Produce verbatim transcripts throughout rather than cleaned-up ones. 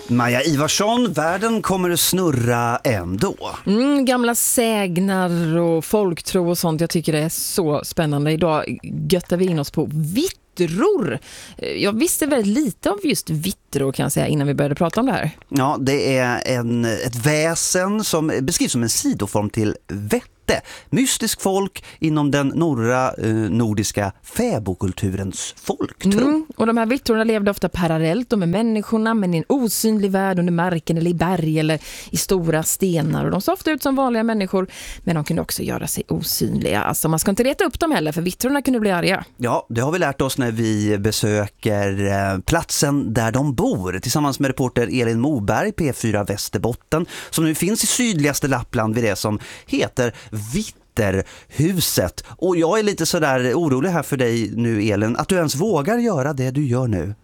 Maja Ivarsson, världen kommer att snurra ändå. Mm, gamla sägnar och folktro och sånt. Jag tycker det är så spännande. Idag göttar vi in oss på vittror. Jag visste väldigt lite om just vittror kan jag säga innan vi började prata om det här. Ja, det är en, ett väsen som beskrivs som en sidoform till vett. Mystisk folk inom den norra eh, nordiska fäbokulturens folktro. Mm, och de här vittrorna levde ofta parallellt med människorna, men i en osynlig värld under marken eller i berg eller i stora stenar. Och de såg ofta ut som vanliga människor, men de kunde också göra sig osynliga. Alltså man ska inte reta upp dem heller, för vittrorna kunde bli arga. Ja, det har vi lärt oss när vi besöker eh, platsen där de bor tillsammans med reporter Elin Moberg, P fyra Västerbotten, som nu finns i sydligaste Lappland vid det som heter Vitterhuset. Och jag är lite sådär orolig här för dig nu, Elin, att du ens vågar göra det du gör nu.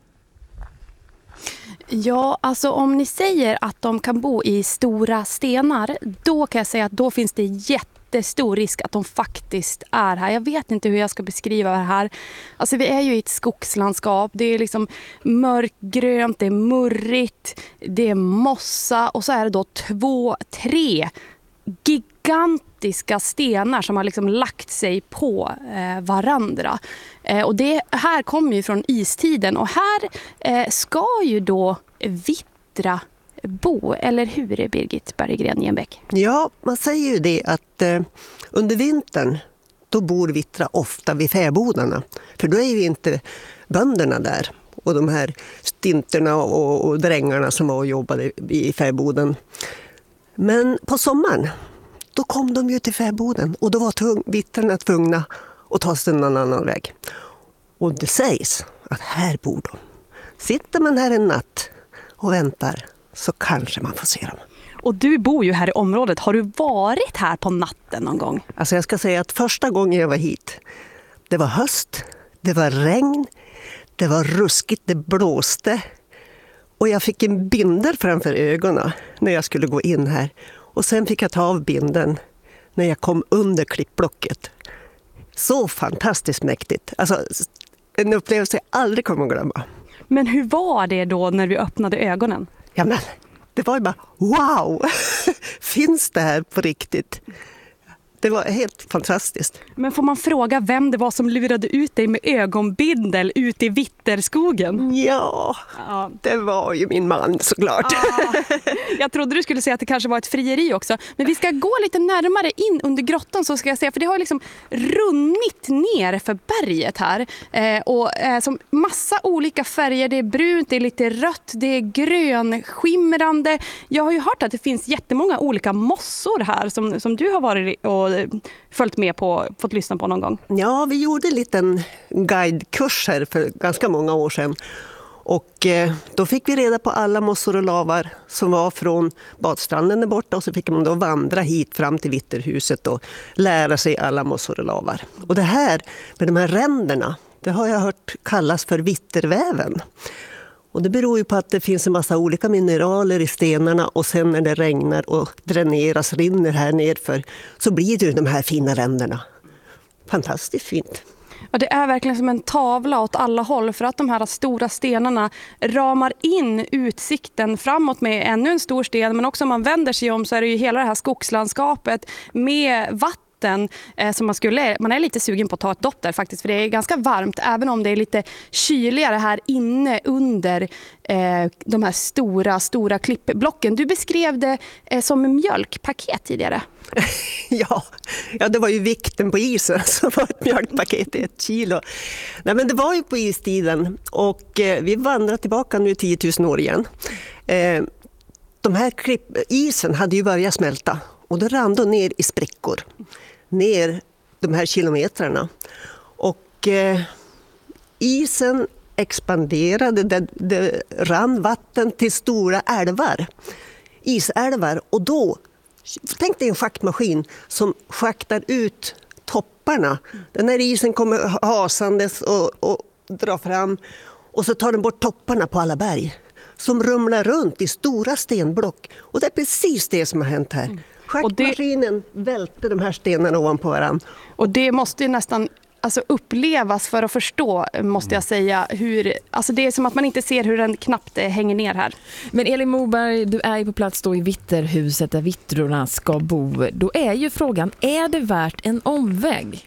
Ja, alltså om ni säger att de kan bo i stora stenar, då kan jag säga att då finns det jättestor risk att de faktiskt är här. Jag vet inte hur jag ska beskriva det här. Alltså vi är ju i ett skogslandskap. Det är liksom mörkgrönt, det är murrigt, det är mossa och så är det då två, tre gigantiska stenar som har liksom lagt sig på eh, varandra. Eh, och det här kommer ju från istiden och här eh, ska ju då vittra bo, eller hur är Birgit Berggren-Jenbeck? Ja, man säger ju det att eh, under vintern då bor vittra ofta vid fäbodarna. För då är ju inte bönderna där och de här stinterna och, och drängarna som var och jobbade i fäboden. Men på sommaren, då kom de ju till fäboden och då var tvung, vittrarna tvungna att ta sig någon annan väg. Och det sägs att här bor de. Sitter man här en natt och väntar så kanske man får se dem. Och du bor ju här i området. Har du varit här på natten någon gång? Alltså jag ska säga att första gången jag var hit, det var höst, det var regn, det var ruskigt, det blåste. Och jag fick en bindel framför ögonen när jag skulle gå in här. Och sen fick jag ta av bindeln när jag kom under klippblocket. Så fantastiskt mäktigt. Alltså en upplevelse jag aldrig kommer att glömma. Men hur var det då när vi öppnade ögonen? Ja men, det var ju bara wow! Finns det här på riktigt? Det var helt fantastiskt. Men får man fråga vem det var som lurade ut dig med ögonbindel ute i Vitterskogen? Ja, ja, det var ju min man såklart. Ah, jag trodde du skulle säga att det kanske var ett frieri också. Men vi ska gå lite närmare in under grottan så ska jag säga. För det har liksom runnit ner för berget här. Eh, och eh, som massa olika färger. Det är brunt, det är lite rött, det är grönskimrande. Jag har ju hört att det finns jättemånga olika mossor här som, som du har varit och följt med på, fått lyssna på någon gång. Ja, vi gjorde en liten guidekurs här för ganska många år sedan. Och eh, då fick vi reda på alla mossor och lavar som var från badstranden där borta. Och så fick man då vandra hit fram till Vitterhuset och lära sig alla mossor och lavar. Och det här med de här ränderna, det har jag hört kallas för vitterväven. Och det beror ju på att det finns en massa olika mineraler i stenarna och sen när det regnar och dräneras, rinner här nerför så blir det ju de här fina ränderna. Fantastiskt fint. Ja, det är verkligen som en tavla åt alla håll för att de här stora stenarna ramar in utsikten framåt med ännu en stor sten. Men också om man vänder sig om så är det ju hela det här skogslandskapet med vatten. Eh, som man skulle, man är lite sugen på att ta ett dopp där faktiskt, för det är ganska varmt även om det är lite kyligare här inne under eh, de här stora, stora klippblocken. Du beskrev det eh, som mjölkpaket tidigare. ja, ja, det var ju vikten på isen som var ett mjölkpaket i ett kilo. Nej, men det var ju på istiden och eh, vi vandrar tillbaka nu tio tusen år igen. Eh, de här klipp, isen hade ju börjat smälta och det rann då ner i sprickor. Ner de här kilometrarna. Och eh, isen expanderade, det, det rann vatten till stora älvar. Isälvar. Och då, tänk dig en schaktmaskin som schaktar ut topparna. Den här isen kommer hasandes och, och drar fram. Och så tar den bort topparna på alla berg. Som rumlar runt i stora stenblock. Och det är precis det som har hänt här. Schaktmaskinen välte de här stenarna ovanpå varandra. Och det måste ju nästan alltså, upplevas för att förstå, måste jag säga. Hur, alltså, det är som att man inte ser hur den knappt hänger ner här. Men Elin Moberg, du är ju på plats då i Vitterhuset där vittrorna ska bo. Då är ju frågan, är det värt en omväg?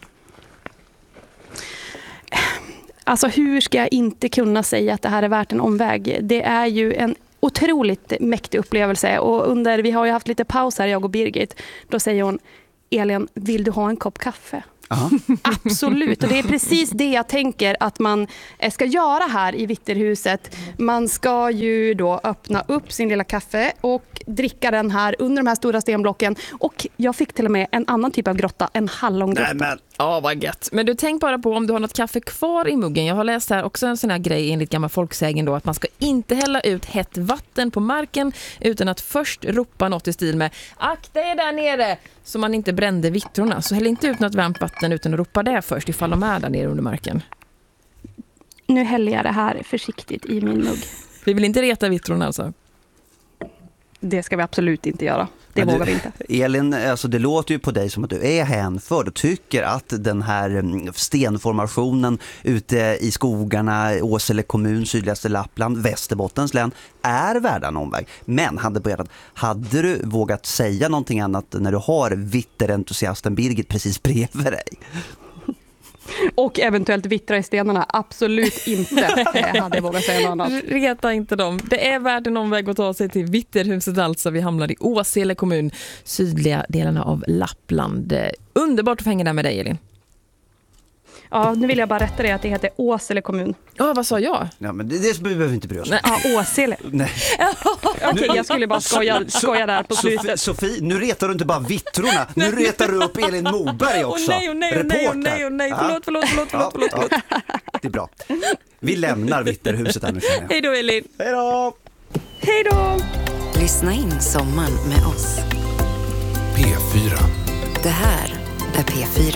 Alltså hur ska jag inte kunna säga att det här är värt en omväg? Det är ju en otroligt mäktig upplevelse. Och under, vi har ju haft lite paus här, jag och Birgit. Då säger hon, Elin, vill du ha en kopp kaffe? Aha. Absolut, och det är precis det jag tänker att man ska göra här i Vitterhuset. Man ska ju då öppna upp sin lilla kaffe och dricka den här under de här stora stenblocken. Och jag fick till och med en annan typ av grotta, en hallongrotta. Nej, men... Ja, vad gött. Men du, tänk bara på om du har något kaffe kvar i muggen. Jag har läst här också en sån här grej enligt gammal folksägen då, att man ska inte hälla ut hett vatten på marken utan att först ropa något i stil med akta er där nere, så man inte brände vittrorna. Så häll inte ut något varmt vatten utan att ropa det först ifall de är där nere under marken. Nu häller jag det här försiktigt i min mugg. Vi vill inte reta vittrorna alltså. Det ska vi absolut inte göra. Det Men vågar du, vi inte. Elin, alltså det låter ju på dig som att du är hänförd och tycker att den här stenformationen ute i skogarna, Åsele kommun, sydligaste Lappland, Västerbottens län är värd en omväg. Men hade, börjat, hade du vågat säga någonting annat när du har vitterentusiasten Birgit precis bredvid dig? Och eventuellt vittra i stenarna. Absolut inte hade jag vågat säga något annat. Reta inte dem. Det är värt en omväg att ta sig till Vitterhuset alltså. Vi hamnar i Åsele kommun, sydliga delarna av Lappland. Underbart att få hänga där med dig, Elin. Ja, nu vill jag bara rätta dig att det heter Åsele kommun. Ja, vad sa jag? Ja, men det, det behöver vi inte bry oss om. Ja, Åsele. Nej. Okej, okay, jag skulle bara skoja, skoja där på slutet. Sofie, Sofie, nu retar du inte bara vittrorna. Nu retar du upp Elin Moberg också. Åh nej, åh nej, åh nej, åh nej, åh nej. Förlåt, förlåt, förlåt, förlåt, förlåt, förlåt. Ja, ja. Det är bra. Vi lämnar Vitterhuset här nu. Hej då, Elin. Hej då. Hej då. Lyssna in sommaren med oss. P fyra. Det här är P fyra.